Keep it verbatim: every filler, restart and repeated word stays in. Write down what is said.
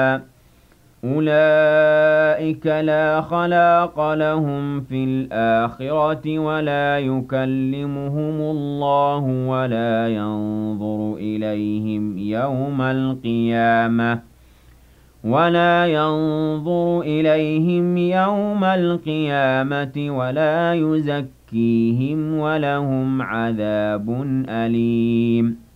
أُولَٰئِكَ لَا خَلَاقَ لَهُمْ فِي الْآخِرَةِ وَلَا يُكَلِّمُهُمُ اللَّهُ وَلَا يَنظُرُ إِلَيْهِمْ يَوْمَ الْقِيَامَةِ وَلَا يَنظُرُ إِلَيْهِمْ يَوْمَ الْقِيَامَةِ وَلَا يُزَكِّيهِمْ وَلَهُمْ عَذَابٌ أَلِيمٌ